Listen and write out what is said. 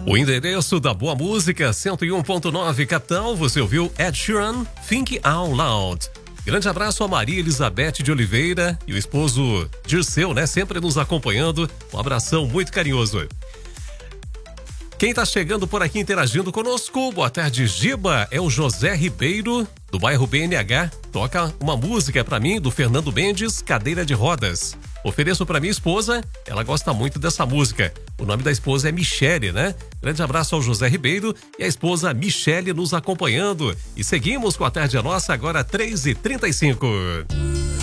O endereço da boa música, 101.9 capital, você ouviu Ed Sheeran, Think Out Loud. Grande abraço a Maria Elizabeth de Oliveira e o esposo Dirceu, né? Sempre nos acompanhando. Um abração muito carinhoso. Quem tá chegando por aqui interagindo conosco, boa tarde, Giba, é o José Ribeiro, do bairro BNH. Toca uma música pra mim, do Fernando Mendes, Cadeira de Rodas. Ofereço pra minha esposa, ela gosta muito dessa música. O nome da esposa é Michele, né? Grande abraço ao José Ribeiro e a esposa Michele nos acompanhando. E seguimos com a Tarde é Nossa, agora 3h35.